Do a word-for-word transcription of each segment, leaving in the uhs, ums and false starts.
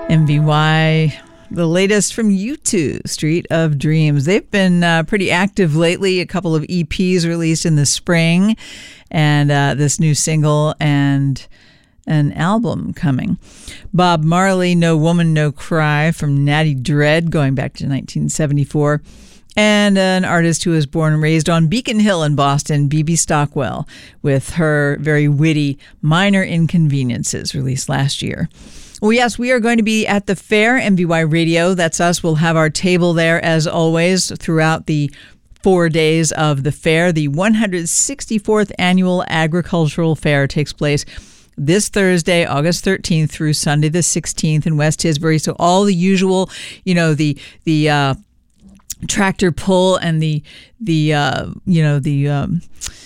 M V Y, the latest from U two, Street of Dreams. They've been uh, pretty active lately. A couple of E Ps released in the spring, and uh, this new single and an album coming. Bob Marley, No Woman, No Cry from Natty Dread, going back to nineteen seventy-four. And an artist who was born and raised on Beacon Hill in Boston, B B Stockwell, with her very witty Minor Inconveniences, released last year. Well, yes, we are going to be at the fair, M V Y Radio. That's us. We'll have our table there, as always, throughout the four days of the fair. The one hundred sixty-fourth Annual Agricultural Fair takes place this Thursday, August thirteenth, through Sunday the sixteenth in West Tisbury. So all the usual, you know, the the uh, tractor pull and the the uh, you know the um,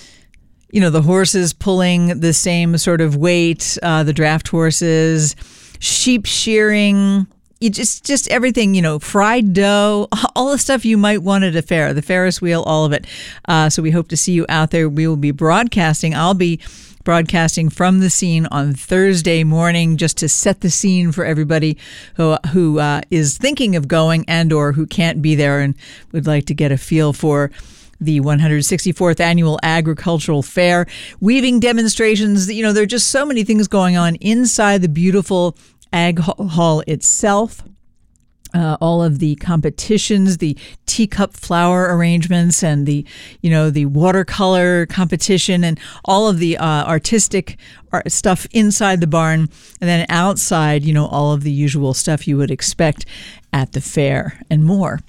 you know the horses pulling the same sort of weight, uh, the draft horses, sheep shearing, you just just everything, you know, fried dough, all the stuff you might want at a fair, the Ferris wheel, all of it. Uh, so we hope to see you out there. We will be broadcasting. I'll be broadcasting from the scene on Thursday morning, just to set the scene for everybody who who uh, is thinking of going and or who can't be there and would like to get a feel for the one hundred sixty-fourth Annual Agricultural Fair. Weaving demonstrations, you know, there are just so many things going on inside the beautiful Ag Hall itself. Uh, all of the competitions, the teacup flower arrangements, and the, you know, the watercolor competition, and all of the uh, artistic art stuff inside the barn, and then outside, you know, all of the usual stuff you would expect at the fair and more.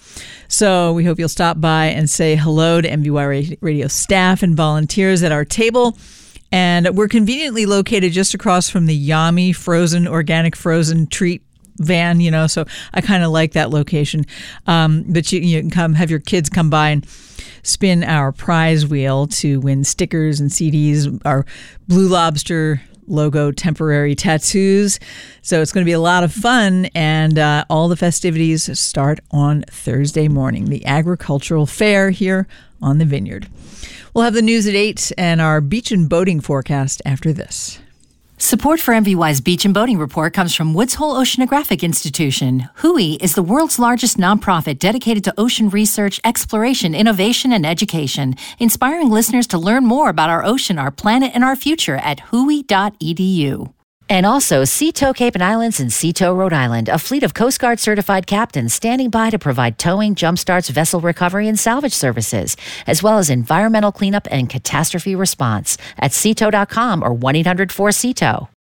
So we hope you'll stop by and say hello to M V Y Radio staff and volunteers at our table. And we're conveniently located just across from the Yummy frozen, organic frozen treat van, you know, so I kind of like that location. Um, but you, you can come, have your kids come by and spin our prize wheel to win stickers and C Ds, our Blue Lobster logo temporary tattoos. So it's going to be a lot of fun, and uh, all the festivities start on Thursday morning, the agricultural fair here on the Vineyard. We'll have the news at eight and our beach and boating forecast after this. Support for M V Y's Beach and Boating Report comes from Woods Hole Oceanographic Institution. W H O I is the world's largest nonprofit dedicated to ocean research, exploration, innovation, and education, inspiring listeners to learn more about our ocean, our planet, and our future at W H O I dot E D U. And also Sea Tow Cape and Islands and Sea Tow Rhode Island, a fleet of Coast Guard certified captains standing by to provide towing, jumpstarts, vessel recovery, and salvage services, as well as environmental cleanup and catastrophe response at sea tow dot com or one eight hundred four C T O W.